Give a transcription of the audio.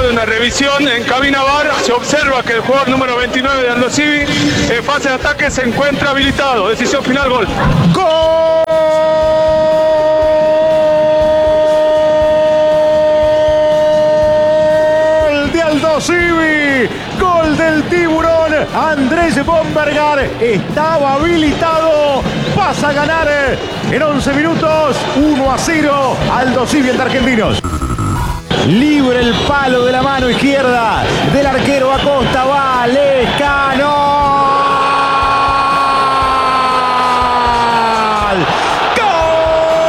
de una revisión en cabina VAR, se observa que el jugador número 29 de Aldosivi en fase de ataque se encuentra habilitado. Decisión final, gol. ¡Gol de Aldosivi! ¡Gol del Tiburón! Andrés Bombergar estaba habilitado. Pasa a ganar en 11 minutos. 1-0. Aldosivi ante Argentinos. Libre el palo de la mano izquierda del arquero Acosta. Va Lescano.